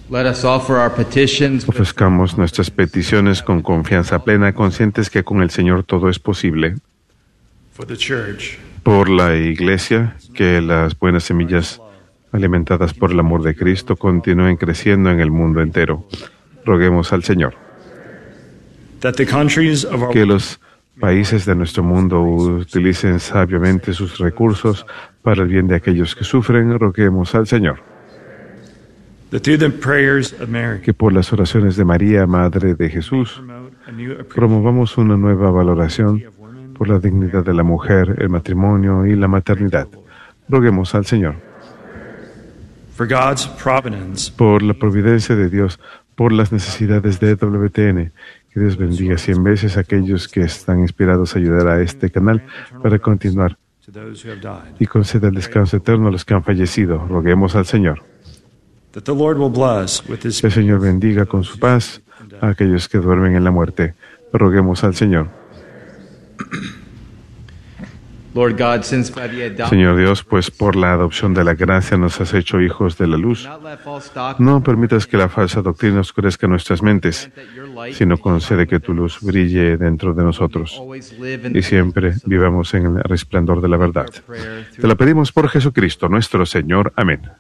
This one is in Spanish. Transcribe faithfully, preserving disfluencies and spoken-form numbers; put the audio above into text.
Let us offer our petitions with Ofrezcamos nuestras peticiones con confianza plena, conscientes que con el Señor todo es posible. for the church, Por la Iglesia, que las buenas semillas alimentadas por el amor de Cristo continúen creciendo en el mundo entero. Roguemos al Señor. that the countries of our Que los países de nuestro mundo utilicen sabiamente sus recursos para el bien de aquellos que sufren. Roguemos al Señor. that through the prayers of Mary, Que por las oraciones de María, Madre de Jesús, promote a new appreciation promovamos una nueva valoración por la dignidad de la mujer, el matrimonio y la maternidad. Roguemos al Señor. for God's providence, Por la providencia de Dios, por las necesidades de W T N. Que Dios bendiga cien veces a aquellos que están inspirados a ayudar a este canal para continuar to those who have died, y conceda el descanso eterno a los que han fallecido. Roguemos al Señor. that the Lord will bless with His Que el Señor bendiga con su paz a aquellos que duermen en la muerte. Roguemos al Señor. Lord God, since by the adoption Señor Dios, pues por la adopción de la gracia nos has hecho hijos de la luz. not let false doctrine No permitas que la falsa doctrina oscurezca nuestras mentes, that your light sino concede que tu luz brille dentro de nosotros always live in y siempre vivamos en el resplandor de la verdad. Te la pedimos por Jesucristo, nuestro Señor. Amén.